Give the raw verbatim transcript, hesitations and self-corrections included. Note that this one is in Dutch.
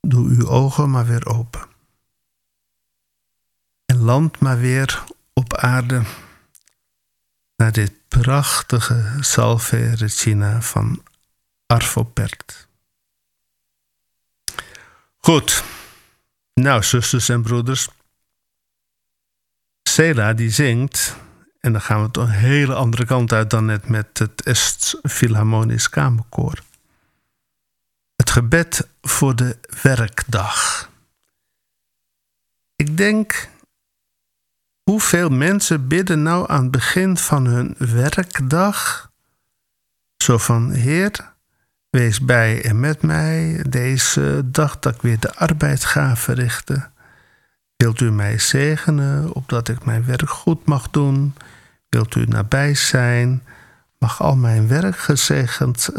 Doe uw ogen maar weer open. En land maar weer op aarde naar dit prachtige Salve Regina van Arvo Pärt. Goed. Nou, zusters en broeders. Sela die zingt, en dan gaan we toch een hele andere kant uit dan net met het Est Philharmonisch Kamerkoor. Het gebed voor de werkdag. Ik denk, hoeveel mensen bidden nou aan het begin van hun werkdag? Zo van, Heer, wees bij en met mij deze dag dat ik weer de arbeid ga verrichten. Wilt u mij zegenen, opdat ik mijn werk goed mag doen? Wilt u nabij zijn? Mag al mijn werk gezegend